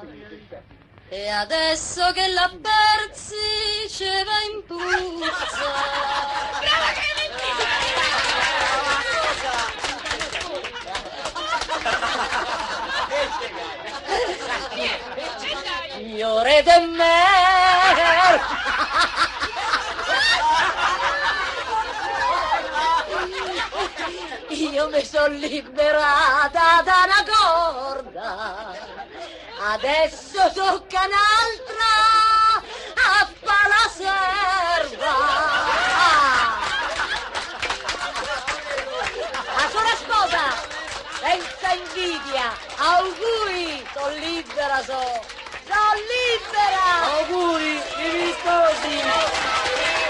E adesso che l'ha persi ce va in puzza. Brava Clementina! Io re de mer. Io mi sono liberata da una corda, adesso tocca un'altra a fa la serva. La sola sposa, senza invidia, auguri, sono libera, sono libera. Auguri, vivi sposi.